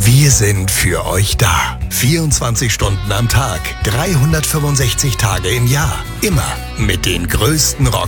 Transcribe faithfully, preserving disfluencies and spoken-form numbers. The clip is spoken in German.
Wir sind für euch da. vierundzwanzig Stunden am Tag, dreihundertfünfundsechzig Tage im Jahr. Immer mit den größten Rock